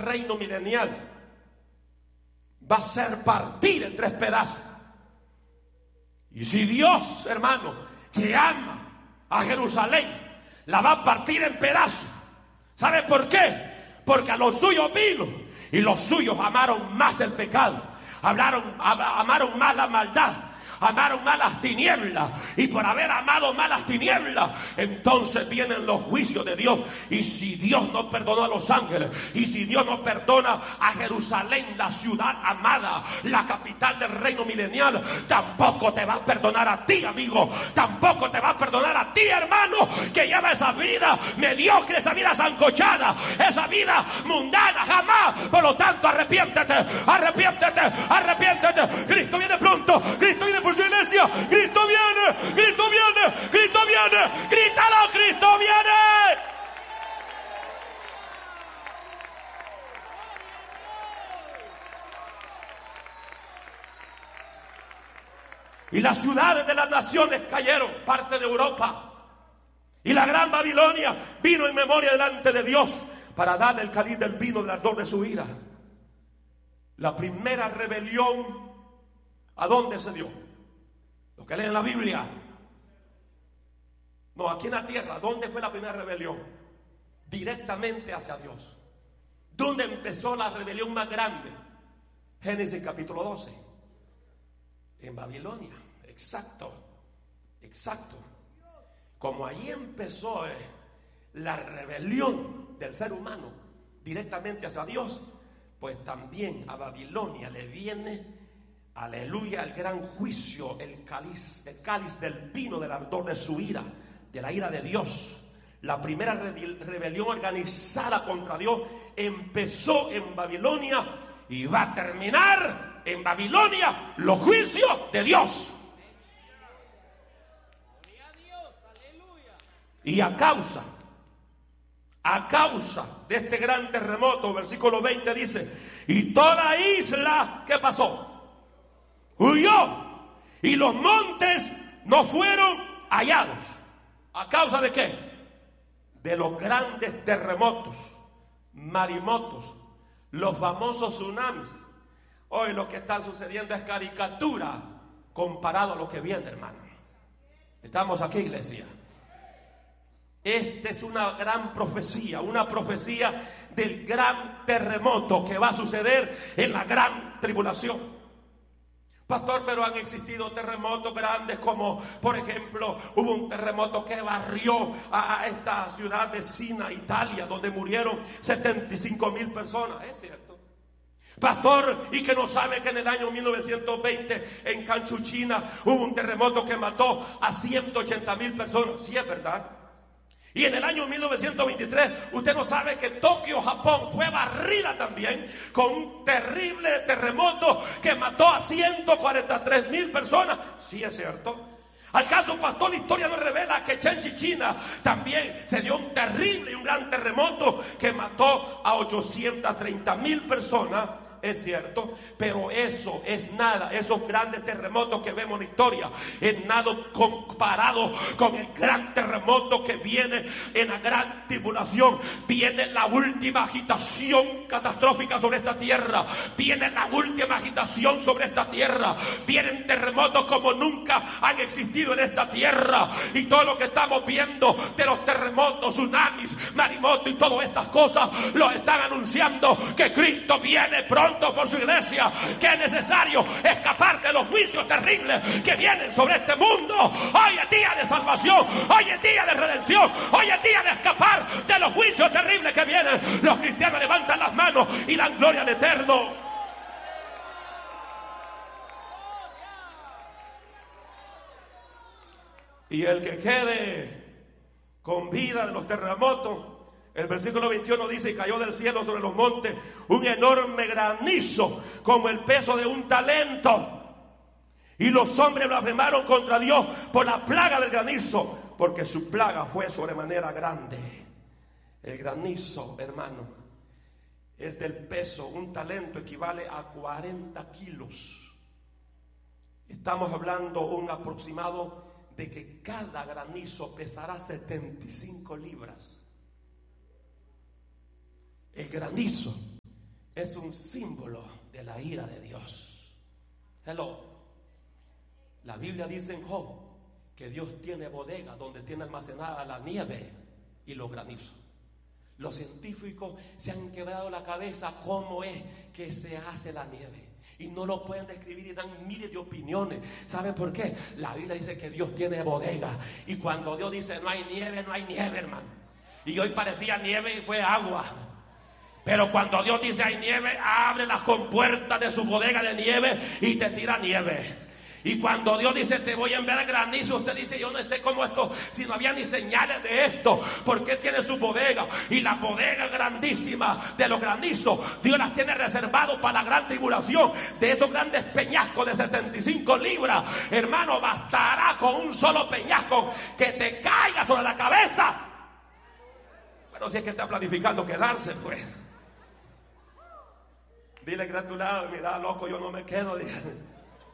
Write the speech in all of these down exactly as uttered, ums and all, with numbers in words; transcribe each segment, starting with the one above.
reino milenial va a ser partir en tres pedazos. Y si Dios, hermano, que ama a Jerusalén, la va a partir en pedazos, ¿sabe por qué? Porque a los suyos vino y los suyos amaron más el pecado, amaron, amaron más la maldad, amaron más las tinieblas, y por haber amado más las tinieblas, entonces vienen los juicios de Dios. Y si Dios no perdonó a los ángeles, y si Dios no perdona a Jerusalén, la ciudad amada, la capital del reino milenial, tampoco te va a perdonar a ti, amigo, tampoco te va a perdonar a ti, hermano, que lleva esa vida mediocre, esa vida sancochada, esa vida mundana, jamás. Por lo tanto, arrepiéntete, arrepiéntete, arrepiéntete. Cristo viene pronto, Cristo viene pronto. Su iglesia, Cristo viene, Cristo viene, Cristo viene, grítalo, Cristo viene. Y las ciudades de las naciones cayeron, parte de Europa, y la gran Babilonia vino en memoria delante de Dios para darle el cáliz del vino del ardor de su ira. La primera rebelión, ¿a dónde se dio? Los que leen la Biblia. No, aquí en la tierra. ¿Dónde fue la primera rebelión? Directamente hacia Dios. ¿Dónde empezó la rebelión más grande? Génesis capítulo doce. En Babilonia. Exacto. Exacto. Como ahí empezó eh, la rebelión del ser humano directamente hacia Dios, pues también a Babilonia le viene, aleluya, el gran juicio, el cáliz, el cáliz del vino del ardor de su ira, de la ira de Dios. La primera rebelión organizada contra Dios empezó en Babilonia y va a terminar en Babilonia los juicios de Dios. Y a causa, a causa de este gran terremoto, versículo veinte dice, y toda isla, ¿qué pasó? Huyó, y los montes no fueron hallados. ¿A causa de qué? De los grandes terremotos, maremotos, los famosos tsunamis. Hoy lo que está sucediendo es caricatura comparado a lo que viene, hermano. Estamos aquí, iglesia. Esta es una gran profecía, una profecía del gran terremoto que va a suceder en la gran tribulación. Pastor, pero han existido terremotos grandes como, por ejemplo, hubo un terremoto que barrió a, a esta ciudad vecina, Italia, donde murieron setenta y cinco mil personas. Es cierto. Pastor, y que no sabe que en el año mil novecientos veinte en Canchuchina hubo un terremoto que mató a ciento ochenta mil personas. Sí, es verdad. Y en el año mil novecientos veintitrés, usted no sabe que Tokio, Japón, fue barrida también con un terrible terremoto que mató a ciento cuarenta y tres mil personas. Sí, es cierto. Al caso, pastor, la historia nos revela que en China también se dio un terrible y un gran terremoto que mató a ochocientas treinta mil personas. Es cierto, pero eso es nada, esos grandes terremotos que vemos en la historia, es nada comparado con el gran terremoto que viene en la gran tribulación. Viene la última agitación catastrófica sobre esta tierra, viene la última agitación sobre esta tierra, vienen terremotos como nunca han existido en esta tierra, y todo lo que estamos viendo de los terremotos, tsunamis, maremotos y todas estas cosas, lo están anunciando que Cristo viene pronto por su iglesia, que es necesario escapar de los juicios terribles que vienen sobre este mundo. Hoy es día de salvación, hoy es día de redención, hoy es día de escapar de los juicios terribles que vienen. Los cristianos levantan las manos y dan gloria al Eterno. Y el que quede con vida de los terremotos, el versículo veintiuno dice, y cayó del cielo sobre los montes un enorme granizo como el peso de un talento. Y los hombres blasfemaron contra Dios por la plaga del granizo, porque su plaga fue sobremanera grande. El granizo, hermano, es del peso, un talento equivale a cuarenta kilos. Estamos hablando un aproximado de que cada granizo pesará setenta y cinco libras. El granizo es un símbolo de la ira de Dios. Hello. La Biblia dice en Job que Dios tiene bodega donde tiene almacenada la nieve y los granizos. Los científicos se han quebrado la cabeza cómo es que se hace la nieve. Y no lo pueden describir y dan miles de opiniones. ¿Saben por qué? La Biblia dice que Dios tiene bodega. Y cuando Dios dice no hay nieve, no hay nieve, hermano. Y hoy parecía nieve y fue agua. Pero cuando Dios dice hay nieve, abre las compuertas de su bodega de nieve y te tira nieve. Y cuando Dios dice te voy a enviar granizo, usted dice yo no sé cómo esto, si no había ni señales de esto, porque Él tiene su bodega. Y la bodega grandísima de los granizos, Dios las tiene reservado para la gran tribulación. De esos grandes peñascos de setenta y cinco libras, hermano, bastará con un solo peñasco que te caiga sobre la cabeza. Bueno, si es que está planificando quedarse, pues dile que está a tu lado, mira, loco, yo no me quedo, dígale.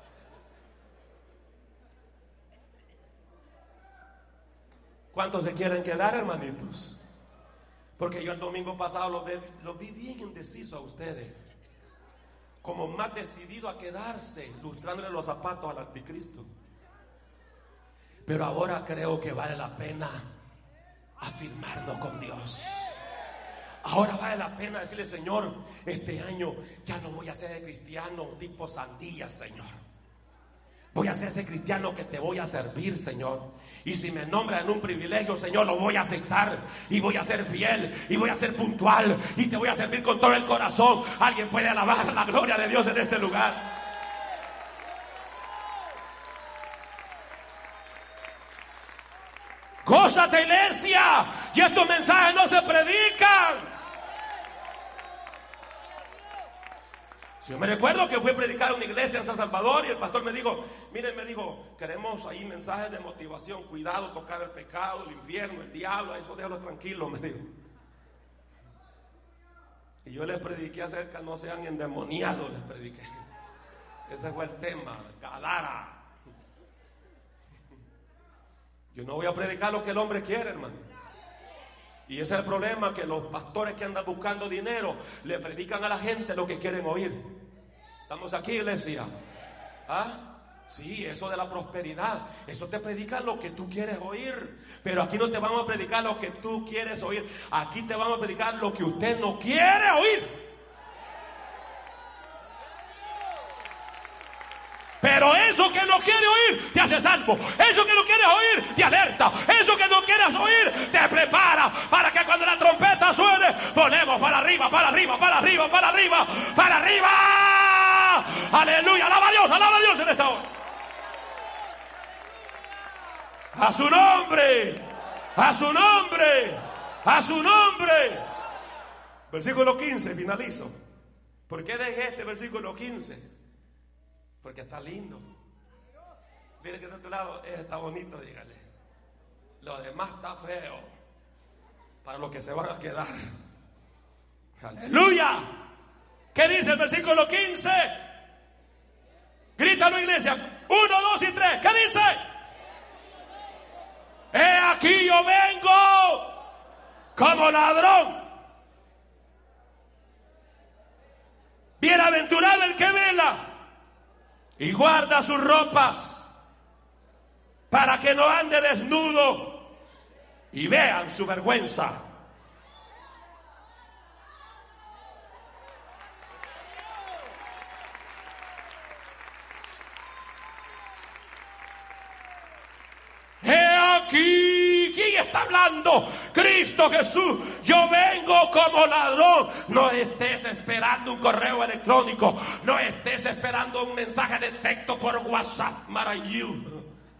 ¿Cuántos se quieren quedar, hermanitos? Porque yo el domingo pasado los vi, los vi bien indecisos a ustedes, como más decidido a quedarse, lustrándole los zapatos al anticristo. Pero ahora creo que vale la pena afirmarnos con Dios. Ahora vale la pena decirle, Señor, este año ya no voy a ser de cristiano tipo sandía, Señor. Voy a ser ese cristiano que te voy a servir, Señor. Y si me nombran en un privilegio, Señor, lo voy a aceptar. Y voy a ser fiel. Y voy a ser puntual. Y te voy a servir con todo el corazón. Alguien puede alabar la gloria de Dios en este lugar. ¡Gózate, iglesia! Y estos mensajes no se predican. Yo me recuerdo que fui a predicar a una iglesia en San Salvador y el pastor me dijo, miren, me dijo, queremos ahí mensajes de motivación, cuidado, tocar el pecado, el infierno, el diablo, eso déjalo tranquilo, me dijo. Y yo les prediqué acerca, no sean endemoniados, les prediqué. Ese fue el tema, Gadara. Yo no voy a predicar lo que el hombre quiere, hermano. Y ese es el problema, que los pastores que andan buscando dinero le predican a la gente lo que quieren oír. ¿Estamos aquí, iglesia? ¿Ah? Sí, eso de la prosperidad, eso te predica lo que tú quieres oír. Pero aquí no te vamos a predicar lo que tú quieres oír. Aquí te vamos a predicar lo que usted no quiere oír. Pero eso que no quiere oír te hace salvo. Eso que no quieres oír te alerta. Eso que no quieres oír te prepara para que cuando la trompeta suene, ponemos para arriba, para arriba, para arriba, para arriba, para arriba. Aleluya, alaba a Dios, alaba a Dios en esta hora. A su nombre, a su nombre, a su nombre. Versículo quince, finalizo. ¿Por qué dejé este versículo quince? Porque está lindo. Dile que está a tu lado, está bonito, dígale. Lo demás está feo. Para los que se van a quedar. Aleluya. ¿Qué dice el versículo quince? Grítalo, iglesia. Uno, dos y tres. ¿Qué dice? He aquí yo vengo como ladrón. Bienaventurado el que vela y guarda sus ropas, para que no ande desnudo y vean su vergüenza. He aquí, ¿quién está hablando? Cristo Jesús. Yo vengo como ladrón. No estés esperando un correo electrónico. No estés esperando un mensaje de texto por WhatsApp, Marayu.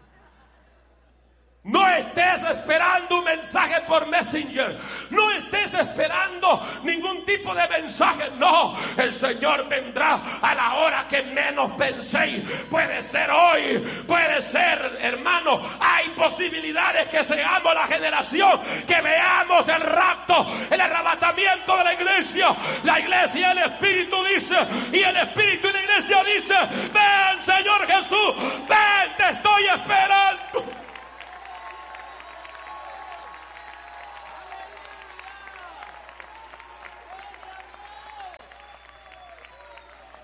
No estés esperando un mensaje por Messenger. No estés esperando ningún tipo de mensaje. No, el Señor vendrá a la hora que menos penséis. Puede ser hoy, puede ser, hermano. Hay posibilidades que seamos la generación que veamos el rapto, el arrebatamiento de la iglesia. La iglesia y el Espíritu dice, y el Espíritu y la iglesia dice, ven, Señor Jesús, ven, te estoy esperando.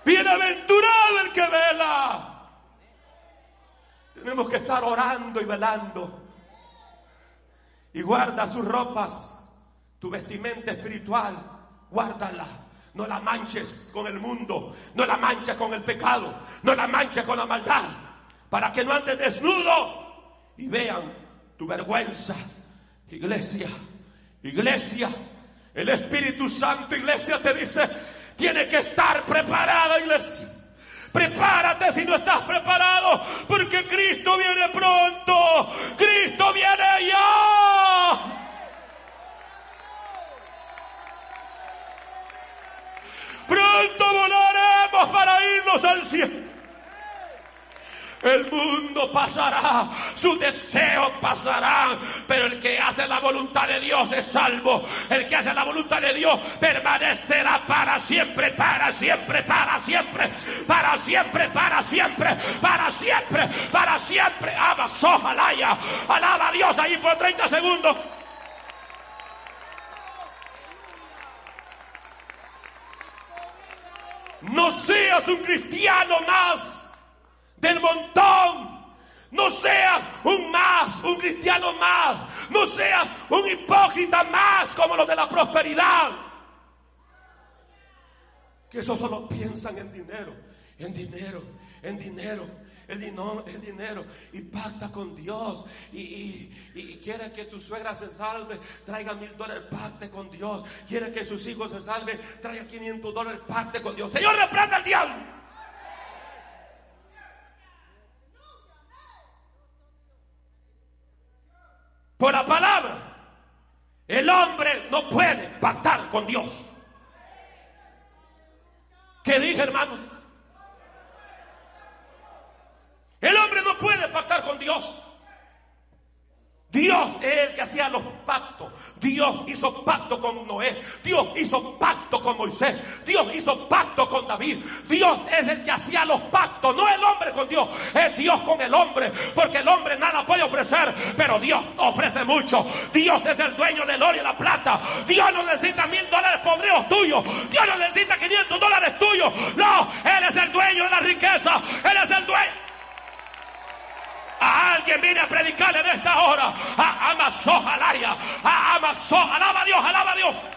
Bienaventurado el que vela. Tenemos que estar orando y velando. Y guarda sus ropas, tu vestimenta espiritual, guárdala. No la manches con el mundo, no la manches con el pecado, no la manches con la maldad, para que no andes desnudo y vean tu vergüenza. Iglesia, iglesia, el Espíritu Santo, iglesia, te dice, tienes que estar preparada, iglesia. Prepárate si no estás preparado, porque Cristo viene pronto. Cristo viene ya. Pronto volaremos para irnos al cielo. El mundo pasará, sus deseos pasarán, pero el que hace la voluntad de Dios es salvo. El que hace la voluntad de Dios permanecerá para siempre, para siempre, para siempre, para siempre, para siempre, para siempre, para siempre. Ama, sojalaya, alaba a Dios ahí por treinta segundos. No seas un cristiano más del montón. No seas un más, un cristiano más. No seas un hipócrita más como los de la prosperidad, que esos solo piensan en dinero, en dinero, en dinero, el dinero, el dinero, y pacta con Dios, y, y, y quiere que tu suegra se salve, traiga mil dólares, pacte con Dios. Quiere que sus hijos se salven, traiga quinientos dólares, pacte con Dios. Señor, reprenda al diablo. Por la palabra, el hombre no puede pactar con Dios. ¿Qué dije, hermanos? El hombre no puede pactar con Dios. Dios es el que hacía los pactos. Dios hizo pacto con Noé. Dios hizo pacto con Moisés. Dios hizo pacto con David. Dios es el que hacía los pactos. No el hombre con Dios, es Dios con el hombre. Porque el hombre nada puede ofrecer, pero Dios ofrece mucho. Dios es el dueño del oro y la plata. Dios no necesita mil dólares podridos tuyos. Dios no necesita quinientos dólares tuyos. No, Él es el dueño de la riqueza. Él es el dueño. A alguien viene a predicarle en esta hora. A Amazon, alaya. A Amazon, alaba a Dios, alaba a Dios.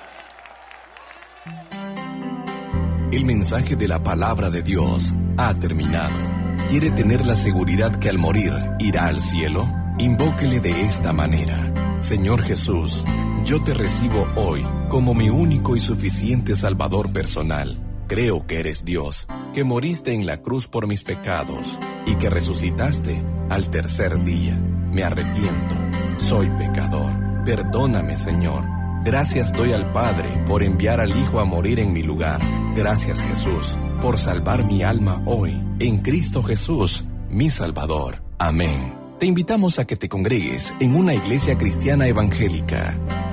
El mensaje de la palabra de Dios ha terminado. ¿Quiere tener la seguridad que al morir irá al cielo? Invóquele de esta manera: Señor Jesús, yo te recibo hoy como mi único y suficiente Salvador personal. Creo que eres Dios, que moriste en la cruz por mis pecados y que resucitaste al tercer día. Me arrepiento, soy pecador. Perdóname, Señor. Gracias doy al Padre por enviar al Hijo a morir en mi lugar. Gracias, Jesús, por salvar mi alma hoy, en Cristo Jesús, mi Salvador. Amén. Te invitamos a que te congregues en una iglesia cristiana evangélica.